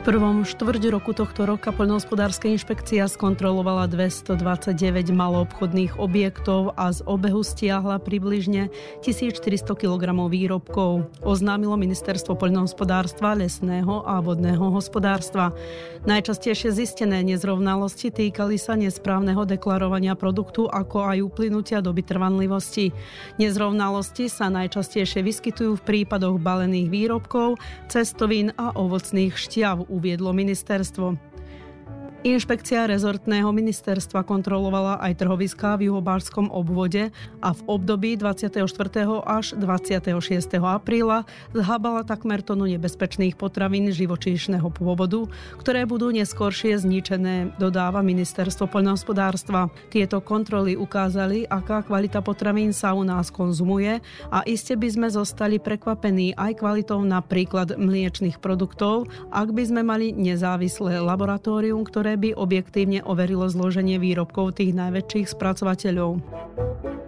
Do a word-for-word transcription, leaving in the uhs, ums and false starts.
prvom štvrť roku tohto roka poľnohospodárska inšpekcia skontrolovala dvestodvadsaťdeväť maloobchodných objektov a z obehu stiahla približne tisícštyristo kilogramov výrobkov, oznámilo Ministerstvo poľnohospodárstva, lesného a vodného hospodárstva. Najčastejšie zistené nezrovnalosti týkali sa nesprávneho deklarovania produktu, ako aj uplynutia doby trvanlivosti. Nezrovnalosti sa najčastejšie vyskytujú v prípadoch balených výrobkov, cestovín a ovocných šťav, uviedlo ministerstvo. Inšpekcia rezortného ministerstva kontrolovala aj trhoviská v juhobážskom obvode a v období dvadsiateho štvrtého až dvadsiateho šiesteho apríla zhábala takmer tonu nebezpečných potravín živočíšneho pôvodu, ktoré budú neskôršie zničené, dodáva ministerstvo poľnohospodárstva. Tieto kontroly ukázali, aká kvalita potravín sa u nás konzumuje a iste by sme zostali prekvapení aj kvalitou napríklad mliečnych produktov, ak by sme mali nezávislé laboratórium, ktoré by objektívne overilo zloženie výrobkov tých najväčších spracovateľov.